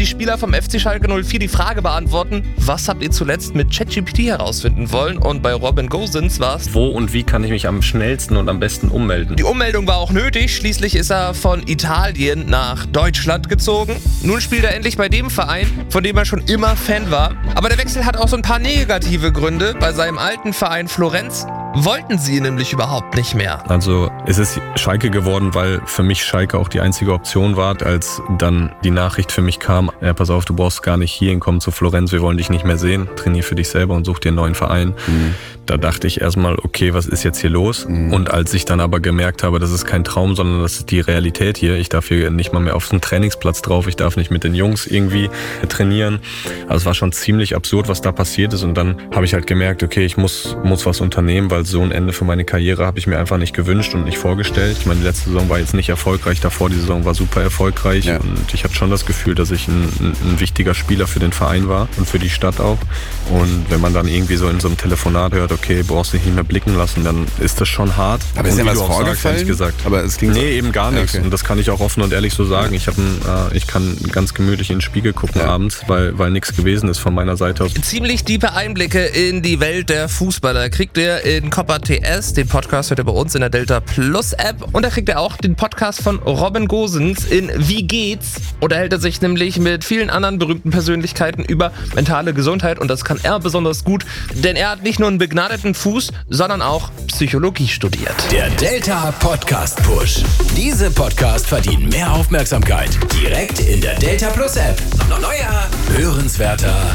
die Spieler vom FC Schalke 04 die Frage beantworten, was habt ihr zuletzt mit ChatGPT herausfinden wollen? Und bei Robin Gosens war es: Wo und wie kann ich mich am schnellsten und am besten ummelden? Die Ummeldung war auch nötig, schließlich ist er von Italien nach Deutschland gezogen. Nun spielt er endlich bei dem Verein, von dem er schon immer Fan war. Aber der Wechsel hat auch so ein paar negative Gründe. Bei seinem alten Verein Florenz wollten sie nämlich überhaupt nicht mehr. Also es ist Schalke geworden, weil für mich Schalke auch die einzige Option war, als dann die Nachricht für mich kam, ja, pass auf, du brauchst gar nicht hierhin kommen zu Florenz, wir wollen dich nicht mehr sehen, trainier für dich selber und such dir einen neuen Verein. Da dachte ich erstmal, okay, was ist jetzt hier los? Und als ich dann aber gemerkt habe, das ist kein Traum, sondern das ist die Realität hier, ich darf hier nicht mal mehr auf den Trainingsplatz drauf, ich darf nicht mit den Jungs irgendwie trainieren. Also es war schon ziemlich absurd, was da passiert ist, und dann habe ich halt gemerkt, okay, ich muss was unternehmen, weil so ein Ende für meine Karriere habe ich mir einfach nicht gewünscht und nicht vorgestellt. Ich meine, die letzte Saison war jetzt nicht erfolgreich, davor die Saison war super erfolgreich, ja. Und ich hatte schon das Gefühl, dass ich ein wichtiger Spieler für den Verein war und für die Stadt auch. Und wenn man dann irgendwie so in so einem Telefonat hört, okay, brauchst dich nicht mehr blicken lassen, dann ist das schon hart. Aber ist ja was vorgefallen? Gesagt. Aber es klingt nee, eben gar nichts. Okay. Und das kann ich auch offen und ehrlich so sagen. Ich kann ganz gemütlich in den Spiegel gucken abends, weil nichts gewesen ist von meiner Seite aus. Ziemlich tiefe Einblicke in die Welt der Fußballer kriegt ihr in Copper TS. Den Podcast hört ihr bei uns in der Delta Plus App. Und da kriegt ihr auch den Podcast von Robin Gosens in Wie geht's? Unterhält er sich nämlich mit vielen anderen berühmten Persönlichkeiten über mentale Gesundheit. Und das kann er besonders gut, denn er hat nicht nur einen begnadeten Fuß, sondern auch Psychologie studiert. Der Delta Podcast Push. Diese Podcasts verdienen mehr Aufmerksamkeit. Direkt in der Delta Plus App. Noch neuer, hörenswerter,